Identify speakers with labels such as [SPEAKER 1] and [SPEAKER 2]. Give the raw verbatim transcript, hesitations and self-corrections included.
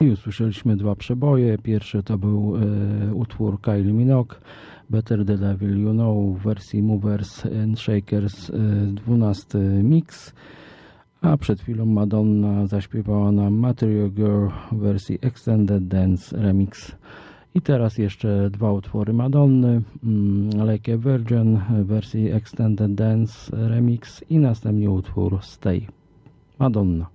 [SPEAKER 1] I usłyszeliśmy dwa przeboje. Pierwszy to był e, utwór Kylie Minogue, Better the Devil You Know w wersji Movers and Shakers, e, dwunasty mix. A przed chwilą Madonna zaśpiewała nam Material Girl w wersji Extended Dance Remix. I teraz jeszcze dwa utwory Madonny, Like a Virgin w wersji Extended Dance Remix i następnie utwór Stay. Madonna.